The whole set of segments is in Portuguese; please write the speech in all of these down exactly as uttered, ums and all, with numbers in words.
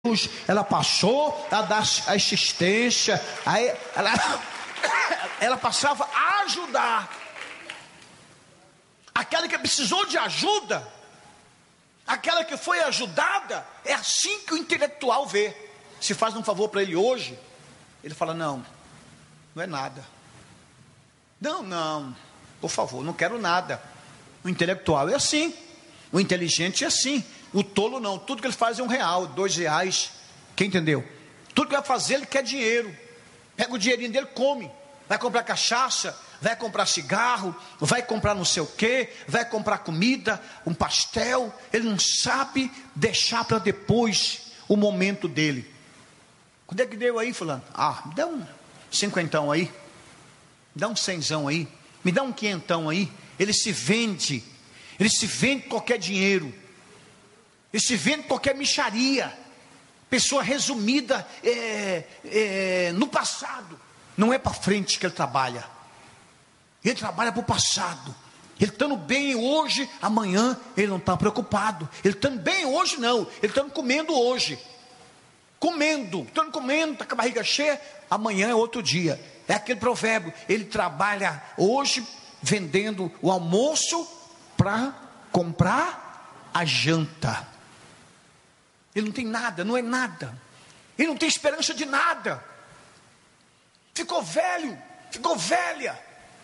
ela passou a dar assistência, aí ela, ela passava a ajudar aquela que precisou de ajuda, aquela que foi ajudada. É assim que o intelectual vê. Se faz um favor para ele hoje, ele fala: não, não é nada, não, não, por favor, não quero nada. O intelectual é assim, o inteligente é assim. O tolo não, tudo que ele faz é um real, dois reais. Quem entendeu? Tudo que vai fazer, ele quer dinheiro. Pega o dinheirinho dele, come. Vai comprar cachaça, vai comprar cigarro, vai comprar não sei o que, vai comprar comida, um pastel. Ele não sabe deixar para depois o momento dele. Quando é que deu aí, fulano? Ah, me dá um cinquentão aí, dá um cenzão aí, me dá um quinhentão aí. Ele se vende, ele se vende qualquer dinheiro, ele se vende qualquer mixaria. Pessoa resumida é, é, no passado. Não é para frente que ele trabalha, ele trabalha para o passado. Ele estando bem hoje, amanhã ele não está preocupado. Ele estando bem hoje não, ele estando comendo hoje, comendo, estando comendo, está com a barriga cheia, amanhã é outro dia. É aquele provérbio, ele trabalha hoje vendendo o almoço para comprar a janta. Ele não tem nada, não é nada, ele não tem esperança de nada. Ficou velho, ficou velha,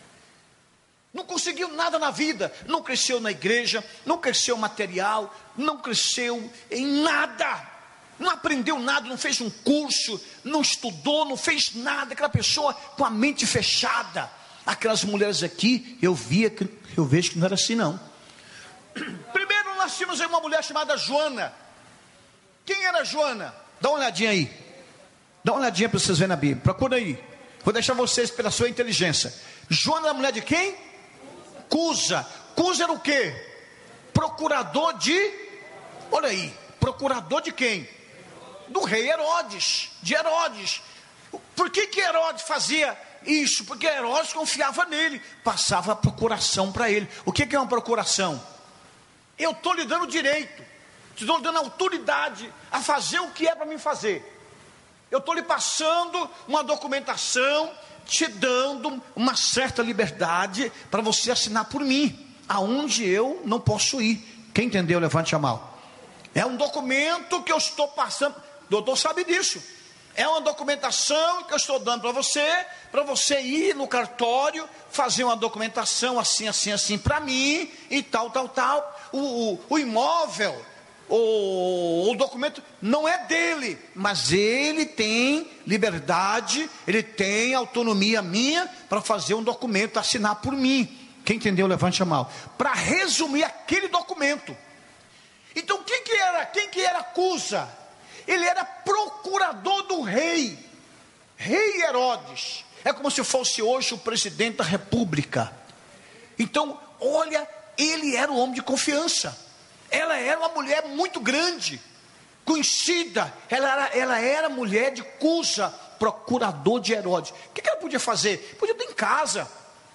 não conseguiu nada na vida, não cresceu na igreja, não cresceu material, não cresceu em nada, não aprendeu nada, não fez um curso, não estudou, não fez nada. Aquela pessoa com a mente fechada. Aquelas mulheres aqui, eu via que eu vejo que não era assim não. Primeiro nós tínhamos uma mulher chamada Joana. Quem era Joana? Dá uma olhadinha aí, dá uma olhadinha para vocês verem na Bíblia, procura aí. Vou deixar vocês pela sua inteligência. Joana era mulher de quem? Cusa. Cusa era o quê? Procurador de, olha aí, procurador de quem? Do rei Herodes, de Herodes. Por que que Herodes fazia isso? Porque Herodes confiava nele, passava a procuração para ele. O que que é uma procuração? Eu estou lhe dando direito, estou lhe dando autoridade a fazer o que é para mim fazer. Eu estou lhe passando uma documentação, te dando uma certa liberdade para você assinar por mim, aonde eu não posso ir. Quem entendeu, levante a mão. É um documento que eu estou passando, o doutor sabe disso. É uma documentação que eu estou dando para você, para você ir no cartório, fazer uma documentação assim, assim, assim para mim, e tal, tal, tal. O, o, o imóvel, O, o documento não é dele, mas ele tem liberdade, ele tem autonomia minha para fazer um documento, assinar por mim. Quem entendeu, levante a mão. Para resumir aquele documento. Então quem que era? Quem que era Cusa? Ele era procurador do rei, rei Herodes. É como se fosse hoje o presidente da república. Então, olha, ele era um homem de confiança. Ela era uma mulher muito grande, conhecida. Ela era, ela era mulher de Cusa, procurador de Herodes. O que, que ela podia fazer? Podia estar em casa,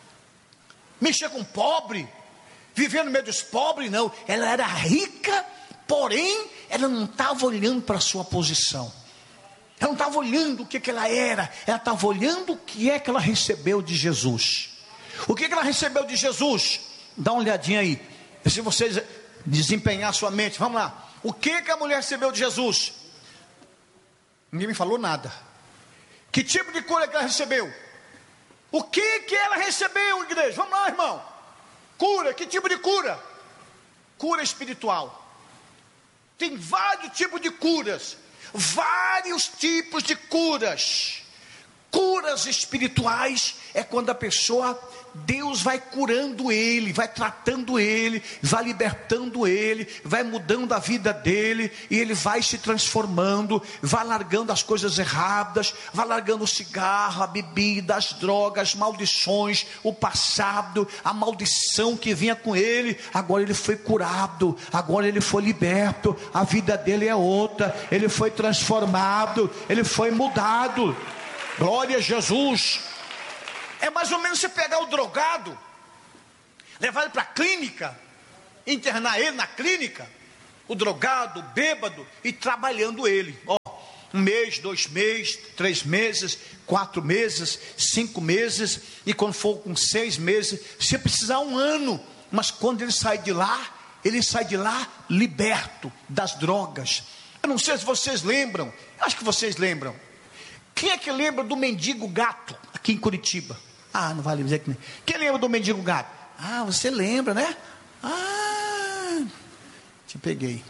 mexer com pobre, viver no meio dos pobres. Não, ela era rica, porém ela não estava olhando para a sua posição. Ela não estava olhando o que, que ela era. Ela estava olhando o que é que ela recebeu de Jesus. O que, que ela recebeu de Jesus? Dá uma olhadinha aí, se vocês desempenhar sua mente, vamos lá. O que que a mulher recebeu de Jesus? Ninguém me falou nada. Que tipo de cura que ela recebeu? O que que ela recebeu, igreja? Vamos lá, irmão. Cura, que tipo de cura? Cura espiritual. Tem vários tipos de curas, vários tipos de curas. Curas espirituais é quando a pessoa, Deus vai curando ele, vai tratando ele, vai libertando ele, vai mudando a vida dele, e ele vai se transformando, vai largando as coisas erradas, vai largando o cigarro, a bebida, as drogas, as maldições, o passado, a maldição que vinha com ele. Agora ele foi curado, agora ele foi liberto, a vida dele é outra, ele foi transformado, ele foi mudado. Glória a Jesus. É mais ou menos você pegar o drogado, levar ele para a clínica, internar ele na clínica, o drogado, o bêbado, e trabalhando ele. Ó, Um mês, dois meses, três meses, quatro meses, cinco meses, e quando for com seis meses, se precisar um ano, mas quando ele sai de lá, ele sai de lá liberto das drogas. Eu não sei se vocês lembram, acho que vocês lembram. Quem é que lembra do mendigo gato aqui em Curitiba? Ah, não vale dizer que nem. Quem lembra do mendigo gato? Ah, você lembra, né? Ah, te peguei.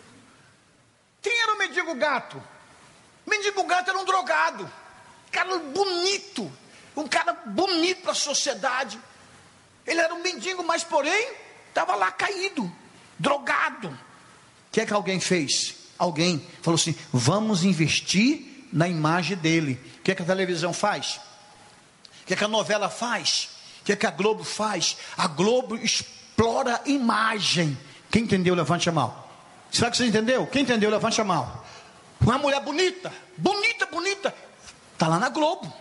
Quem era o mendigo gato? O mendigo gato era um drogado, um cara bonito, um cara bonito para a sociedade. Ele era um mendigo, mas porém estava lá caído, drogado. O que é que alguém fez? Alguém falou assim: vamos investir na imagem dele. O que é que a televisão faz? O que é que a novela faz? O que é que a Globo faz? A Globo explora a imagem. Quem entendeu, levante a mão. Será que você entendeu? Quem entendeu, levante a mão. Uma mulher bonita, bonita, bonita, está lá na Globo.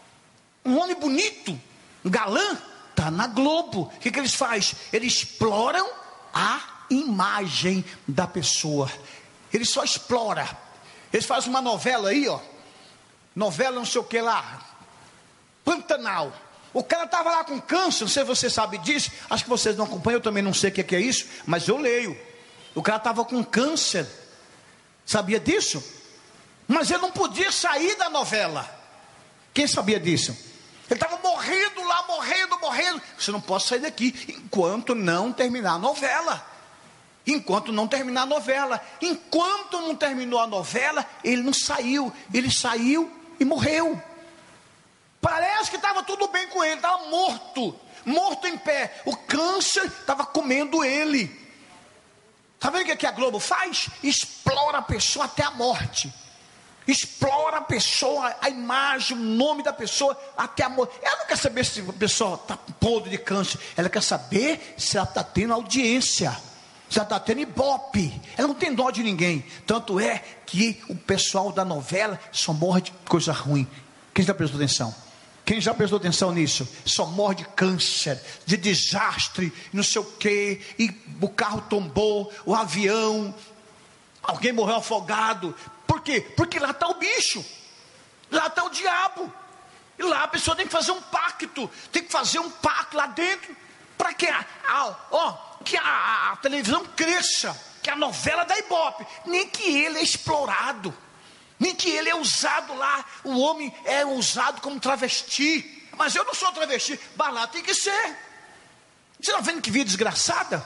Um homem bonito, um galã, está na Globo. O que, que eles fazem? Eles exploram a imagem da pessoa. Eles só exploram. Eles fazem uma novela aí, ó. Novela não sei o que lá. Pantanal. O cara estava lá com câncer, não sei se você sabe disso. Acho que vocês não acompanham, eu também não sei o que é isso, mas eu leio. O cara estava com câncer. Sabia disso? Mas ele não podia sair da novela. Quem sabia disso? Ele estava morrendo lá, morrendo, morrendo. Você não pode sair daqui enquanto não terminar a novela. Enquanto não terminar a novela. Enquanto não terminou a novela, ele não saiu. Ele saiu e morreu. Parece que estava tudo bem com ele. Estava morto. Morto em pé. O câncer estava comendo ele. Está vendo o que a Globo faz? Explora a pessoa até a morte. Explora a pessoa, a imagem, o nome da pessoa até a morte. Ela não quer saber se a pessoa está podre de câncer. Ela quer saber se ela está tendo audiência, se ela está tendo ibope. Ela não tem dó de ninguém. Tanto é que o pessoal da novela só morre de coisa ruim. Quem já prestou atenção? Quem já prestou atenção nisso? Só morre de câncer, de desastre, não sei o que, e o carro tombou, o avião, alguém morreu afogado. Por quê? Porque lá está o bicho, lá está o diabo, e lá a pessoa tem que fazer um pacto, tem que fazer um pacto lá dentro, para que a, a, ó, que a, a televisão cresça, que a novela dá ibope, nem que ele é explorado. Nem que ele é usado lá, o homem é usado como travesti. Mas eu não sou travesti, mas lá tem que ser. Você está vendo que vida desgraçada?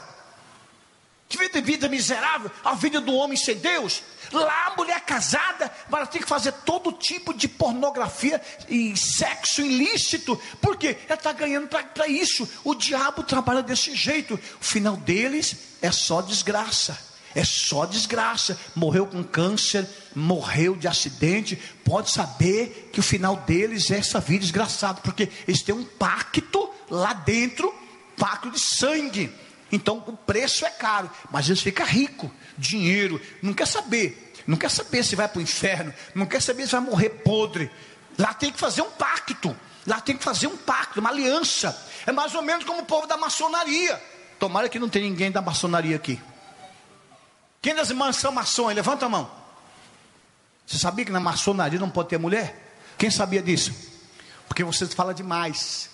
Que vida, vida miserável, a vida do homem sem Deus. Lá a mulher casada, ela tem que fazer todo tipo de pornografia e sexo ilícito. Por quê? Ela está ganhando para isso. O diabo trabalha desse jeito. O final deles é só desgraça. É só desgraça. Morreu com câncer, morreu de acidente. Pode saber que o final deles é essa vida desgraçada, porque eles têm um pacto lá dentro, pacto de sangue. Então o preço é caro, mas eles ficam ricos, dinheiro. Não quer saber, não quer saber se vai para o inferno, não quer saber se vai morrer podre. Lá tem que fazer um pacto, lá tem que fazer um pacto, uma aliança. É mais ou menos como o povo da maçonaria. Tomara que não tenha ninguém da maçonaria aqui. Quem das irmãs são maçons? Levanta a mão. Você sabia que na maçonaria não pode ter mulher? Quem sabia disso? Porque vocês falam demais.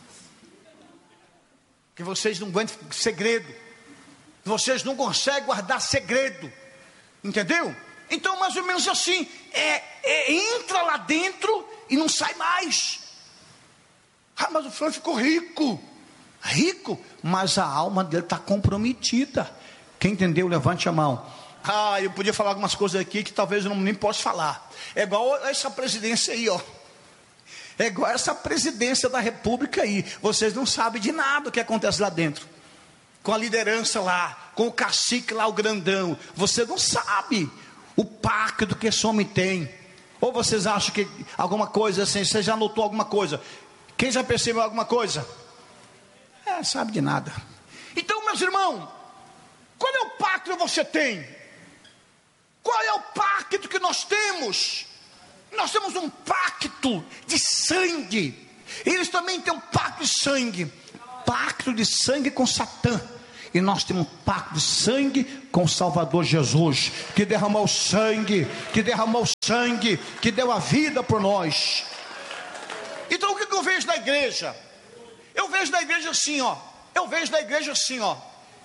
Que vocês não aguentam segredo. Vocês não conseguem guardar segredo. Entendeu? Então mais ou menos assim. É, é, entra lá dentro e não sai mais. Ah, mas o fulano ficou rico. Rico, mas a alma dele está comprometida. Quem entendeu, levante a mão. Ah, eu podia falar algumas coisas aqui que talvez eu não, nem possa falar. É igual essa presidência aí, ó. É igual essa presidência da república aí. Vocês não sabem de nada o que acontece lá dentro. Com a liderança lá, com o cacique lá, o grandão. Você não sabe o pacto que esse homem tem. Ou vocês acham que alguma coisa assim, você já notou alguma coisa? Quem já percebeu alguma coisa? É, sabe de nada. Então, meus irmãos, qual é o pacto que você tem? Qual é o pacto que nós temos? Nós temos um pacto de sangue. Eles também têm um pacto de sangue. Pacto de sangue com Satã. e nós temos um pacto de sangue com o Salvador Jesus, que derramou sangue, que derramou sangue, que deu a vida por nós. Então o que eu vejo na igreja? Eu vejo na igreja assim, ó. Eu vejo na igreja assim, ó.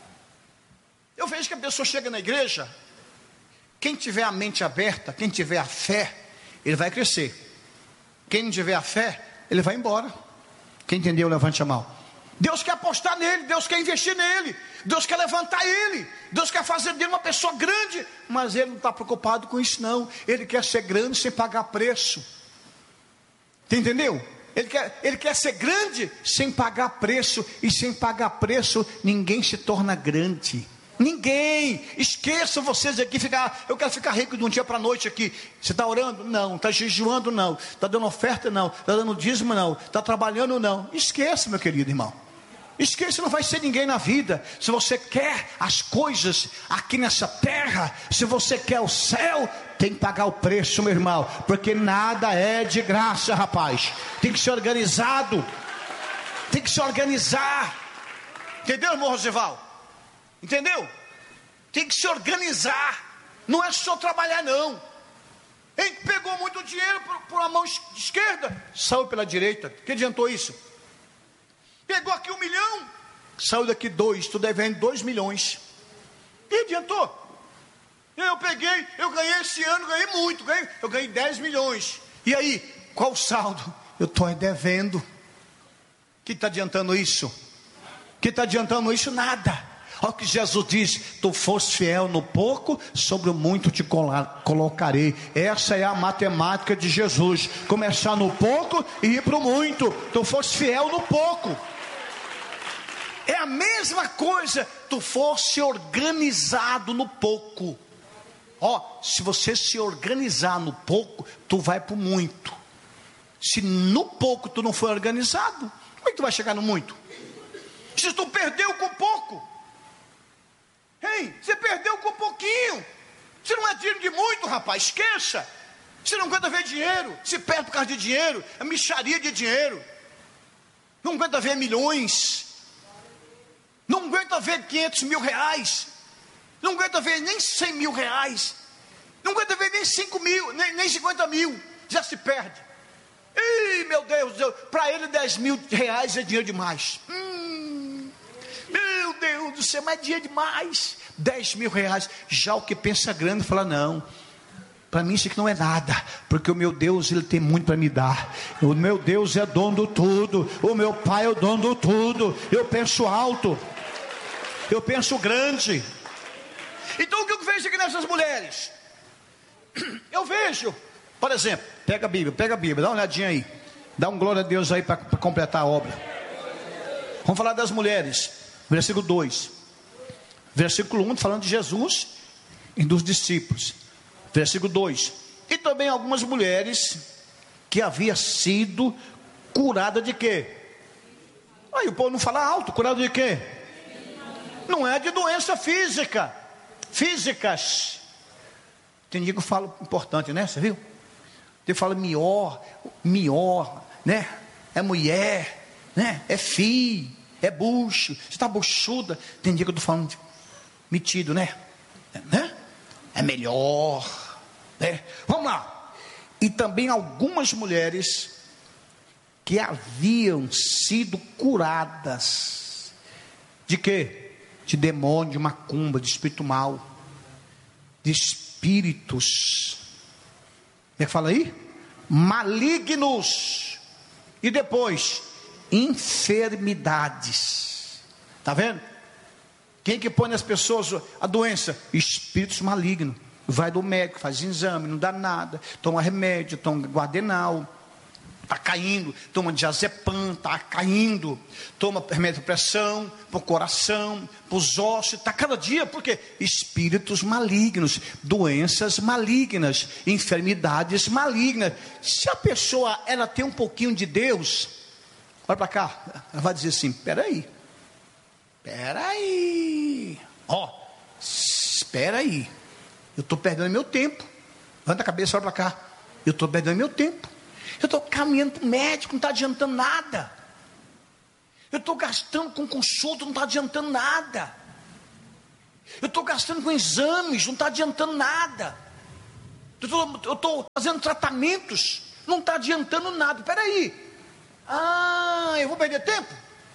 Eu vejo que a pessoa chega na igreja, quem tiver a mente aberta, quem tiver a fé, ele vai crescer. Quem não tiver a fé, ele vai embora. Quem entendeu, levante a mão. Deus quer apostar nele, Deus quer investir nele, Deus quer levantar ele, Deus quer fazer dele uma pessoa grande, mas ele não está preocupado com isso não. Ele quer ser grande sem pagar preço. Entendeu? Ele quer, ele quer ser grande sem pagar preço, e sem pagar preço ninguém se torna grande. Ninguém. Esqueçam vocês aqui ficar, eu quero ficar rico de um dia para a noite aqui. Você está orando? Não. Está jejuando? Não. Está dando oferta? Não. Está dando dízimo? Não. Está trabalhando? Não. Esqueça, meu querido irmão. Esqueça, não vai ser ninguém na vida. Se você quer as coisas aqui nessa terra, se você quer o céu, tem que pagar o preço, meu irmão, porque nada é de graça, rapaz. Tem que ser organizado, tem que se organizar. Entendeu, irmão Rosival? Entendeu? Tem que se organizar. Não é só trabalhar não. Ele pegou muito dinheiro por, por a mão esquerda, saiu pela direita. Que adiantou isso? Pegou aqui um milhão, saiu daqui dois. Estou devendo dois milhões. Que adiantou? Eu peguei, eu ganhei esse ano, ganhei muito, ganhei, eu ganhei dez milhões. E aí, qual o saldo? Eu estou devendo. O que está adiantando isso? O que está adiantando isso? Nada. Olha o que Jesus diz: tu foste fiel no pouco, sobre o muito te colocarei. Essa é a matemática de Jesus. Começar no pouco e ir para o muito. Tu foste fiel no pouco. É a mesma coisa, tu fosse organizado no pouco. Ó, se você se organizar no pouco, tu vai para o muito. Se no pouco tu não for organizado, como é que tu vai chegar no muito? Se tu perdeu com pouco, ei, você perdeu com pouquinho. Você não é digno de muito, rapaz, esqueça. Você não aguenta ver dinheiro, se perde por causa de dinheiro, é mixaria de dinheiro. Não aguenta ver milhões. Não aguenta ver quinhentos mil reais. Não aguenta ver nem cem mil reais. Não aguenta ver nem cinco mil, nem, nem cinquenta mil. Já se perde. Ih, meu Deus, Deus, para ele dez mil reais é dinheiro demais. Hum, meu Deus do céu, mas é dinheiro demais. dez mil reais. Já o que pensa grande fala: não, para mim isso aqui não é nada, porque o meu Deus, Ele tem muito para me dar. O meu Deus é dono de tudo. O meu Pai é o dono de tudo. Eu penso alto, eu penso grande. Então o que eu vejo aqui nessas mulheres? Eu vejo, por exemplo, pega a Bíblia, pega a Bíblia, dá uma olhadinha aí, dá um glória a Deus aí para completar a obra. Vamos falar das mulheres, versículo dois, versículo um, falando de Jesus e dos discípulos. Versículo dois, e também algumas mulheres que havia sido curada de quê? Aí o povo não fala alto, curado de quê? Não é de doença física, físicas. Tem dia que eu falo importante, né? Você viu? Você fala mior, mior, né? É mulher, né? É filho, é bucho. Você está buchuda. Tem dia que eu estou falando metido, né? né? É melhor, né? Vamos lá. E também algumas mulheres que haviam sido curadas de quê? De demônio, de macumba, de espírito mau, de espíritos, como é que fala aí? Malignos. E depois, enfermidades. Está vendo? Quem que põe nas pessoas a doença? Espíritos malignos. Vai do médico, faz exame, não dá nada, toma remédio, toma guardenal, está caindo, toma diazepam, está caindo, toma remédio de pressão, para o coração, para os ossos, está cada dia, por quê? Espíritos malignos, doenças malignas, enfermidades malignas. Se a pessoa, ela tem um pouquinho de Deus, olha para cá, ela vai dizer assim: espera aí, espera aí, ó, espera aí, eu estou perdendo meu tempo, levanta a cabeça, olha para cá, eu estou perdendo meu tempo. Eu estou caminhando para o médico, não está adiantando nada. Eu estou gastando com consulta, não está adiantando nada. Eu estou gastando com exames, não está adiantando nada. Eu estou fazendo tratamentos, não está adiantando nada. Espera aí. Ah, eu vou perder tempo?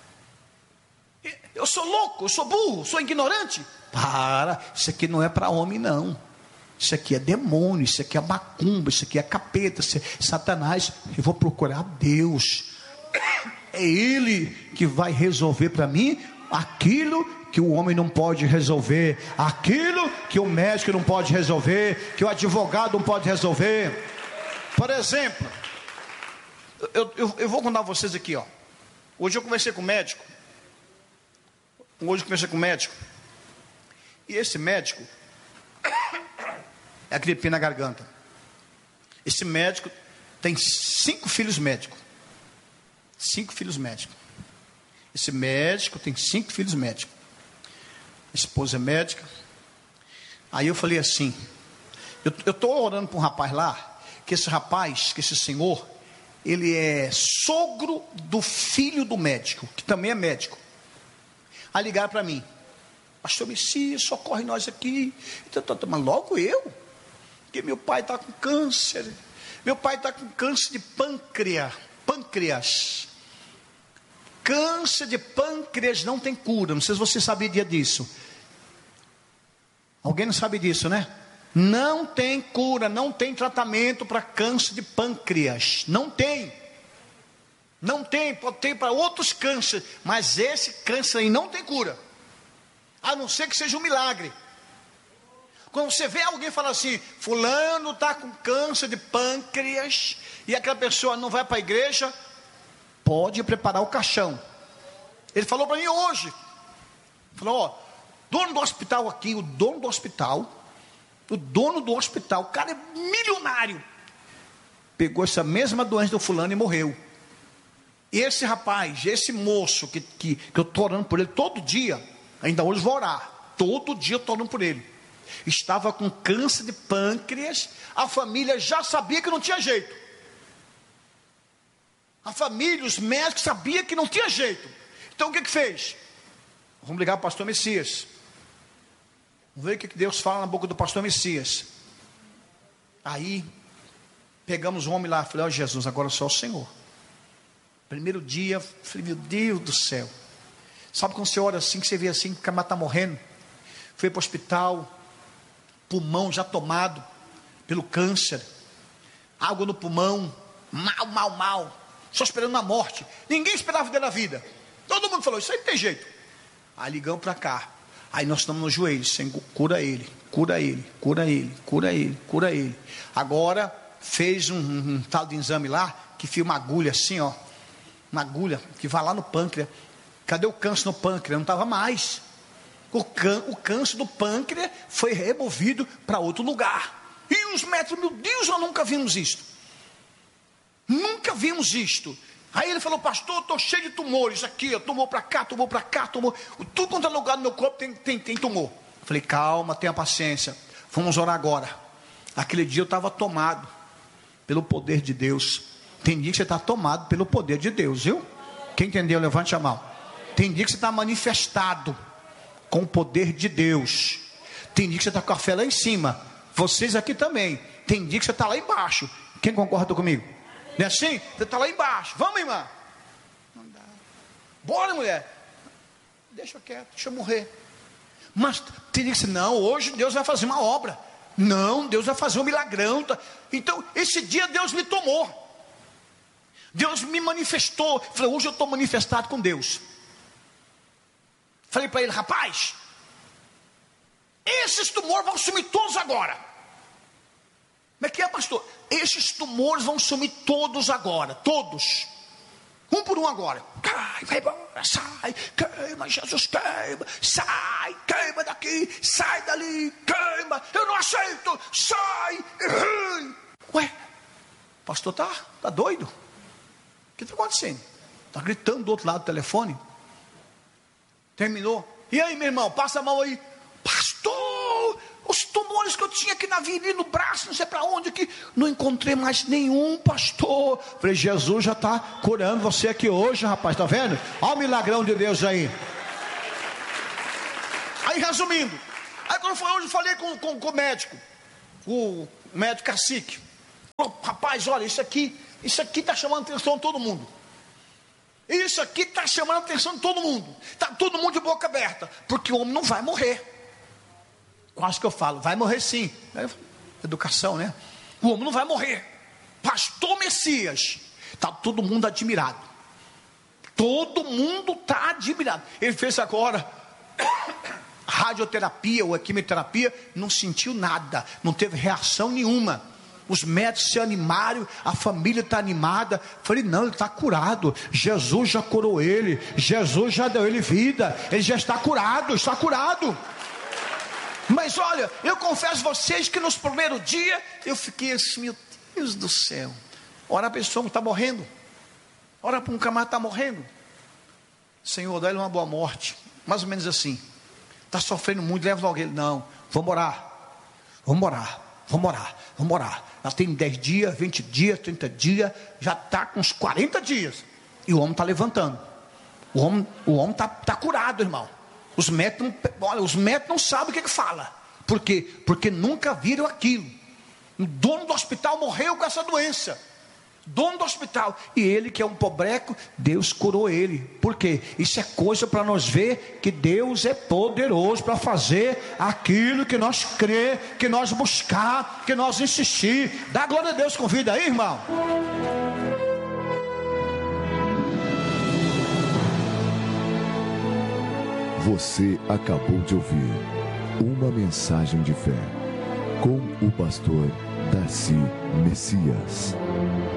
Eu sou louco, eu sou burro, sou ignorante? Para, isso aqui não é para homem não. Isso aqui é demônio, isso aqui é macumba, isso aqui é capeta, isso é Satanás. Eu vou procurar Deus. É Ele que vai resolver para mim aquilo que o homem não pode resolver, aquilo que o médico não pode resolver, que o advogado não pode resolver. Por exemplo, eu, eu, eu vou contar a vocês aqui, ó. Hoje eu conversei com o médico. Hoje eu conversei com o médico. E esse médico é aquele pino na garganta. Esse médico tem cinco filhos médicos. Cinco filhos médicos. Esse médico tem cinco filhos médicos. A esposa é médica. Aí eu falei assim, eu estou orando para um rapaz lá, que esse rapaz, que esse senhor, ele é sogro do filho do médico, que também é médico. Aí ligaram para mim, pastor Messias, socorre nós aqui. Mas logo eu, porque meu pai está com câncer, meu pai está com câncer de pâncreas, pâncreas, câncer de pâncreas não tem cura, não sei se você sabia disso. Alguém não sabe disso, né? Não tem cura, não tem tratamento para câncer de pâncreas, não tem, não tem, pode ter para outros cânceres, mas esse câncer aí não tem cura, a não ser que seja um milagre. Quando você vê alguém falar assim, fulano está com câncer de pâncreas, e aquela pessoa não vai para a igreja, pode preparar o caixão. Ele falou para mim hoje, falou, ó, dono do hospital aqui, o dono do hospital, o dono do hospital, o cara é milionário, pegou essa mesma doença do fulano e morreu. E esse rapaz, esse moço, que, que, que eu estou orando por ele todo dia, ainda hoje vou orar, todo dia eu estou orando por ele, estava com câncer de pâncreas, a família já sabia que não tinha jeito, a família, os médicos sabiam que não tinha jeito, então o que que fez? Vamos ligar para o pastor Messias, vamos ver o que Deus fala na boca do pastor Messias. Aí pegamos o homem lá, falei, ó Jesus, agora só o Senhor. Primeiro dia, falei, meu Deus do céu, sabe quando você ora assim, que você vê assim, que o cara está morrendo? Foi para o hospital, pulmão já tomado pelo câncer, água no pulmão, mal, mal, mal, só esperando a morte, ninguém esperava dele a vida, todo mundo falou, isso aí não tem jeito. Aí ligamos para cá, aí nós estamos nos joelhos, Senhor, cura ele, cura ele, cura ele, cura ele, cura ele. Agora fez um, um, um tal de exame lá, que fia uma agulha assim, ó, uma agulha que vai lá no pâncreas. Cadê o câncer no pâncreas? Não estava mais. O, can, o câncer do pâncreas foi removido para outro lugar. E os médicos, meu Deus, nós nunca vimos isto. Nunca vimos isto. Aí ele falou, pastor, estou cheio de tumores aqui, ó, tumor para cá, tumor para cá, tumor. Tudo quanto é lugar no meu corpo tem, tem, tem tumor. Eu falei, calma, tenha paciência. Vamos orar agora. Aquele dia eu estava tomado pelo poder de Deus. Tem dia que você está tomado pelo poder de Deus, viu? Quem entendeu, levante a mão. Tem dia que você está manifestado com o poder de Deus. Tem dia que você está com a fé lá em cima. Vocês aqui também. Tem dia que você está lá embaixo. Quem concorda comigo? Não é assim? Você está lá embaixo. Vamos, irmã. Não dá. Bora, mulher. Deixa quieto, deixa eu morrer. Mas tem dia que você, não, hoje Deus vai fazer uma obra. Não, Deus vai fazer um milagrão. Tá? Então, esse dia Deus me tomou. Deus me manifestou. Falei, hoje eu estou manifestado com Deus. Falei para ele, rapaz, esses tumores vão sumir todos agora. Como é que é, pastor? Esses tumores vão sumir todos agora, todos. Um por um agora. Cai, vai embora, sai, queima, Jesus queima, sai, queima daqui, sai dali, queima, eu não aceito, sai. Ué, pastor tá, tá doido? O que está acontecendo? Está gritando do outro lado do telefone. Terminou. E aí, meu irmão, passa a mão aí. Pastor, os tumores que eu tinha aqui na virilha, no braço, não sei para onde aqui, não encontrei mais nenhum, pastor. Falei, Jesus já está curando você aqui hoje, rapaz, tá vendo? Olha o milagrão de Deus aí. Aí, resumindo, Aí quando foi hoje, eu falei com, com, com o médico, o médico cacique. Falou, rapaz, olha, isso aqui, isso aqui está chamando a atenção de todo mundo. Isso aqui está chamando a atenção de todo mundo. Está todo mundo de boca aberta, porque o homem não vai morrer. Quase que eu falo, vai morrer sim. Educação, né? O homem não vai morrer. Pastor Messias, está todo mundo admirado. Todo mundo está admirado. Ele fez agora radioterapia ou quimioterapia, não sentiu nada, não teve reação nenhuma. Os médicos se animaram, a família está animada. Falei, não, ele está curado. Jesus já curou ele, Jesus já deu ele vida, ele já está curado, está curado. Mas olha, eu confesso a vocês que nos primeiros dias eu fiquei assim, meu Deus do céu. Ora a pessoa que está morrendo, ora para um camarada que está morrendo. Senhor, dá ele uma boa morte. Mais ou menos assim. Está sofrendo muito, leva logo ele. Não, vamos orar. Vamos orar, vamos orar, vamos orar. Já tem dez dias, vinte dias, trinta dias, já está com uns quarenta dias. E o homem está levantando. O homem o homem está tá curado, irmão. Os médicos, olha, os médicos não sabem o que, que fala. Por quê? Porque nunca viram aquilo. O dono do hospital morreu com essa doença. Dono do hospital. E ele que é um pobreco, Deus curou ele. Por quê? Isso é coisa para nós ver que Deus é poderoso para fazer aquilo que nós crê, que nós buscar, que nós insistir. Dá glória a Deus com vida aí, irmão. Você acabou de ouvir uma mensagem de fé com o pastor Darcy Messias.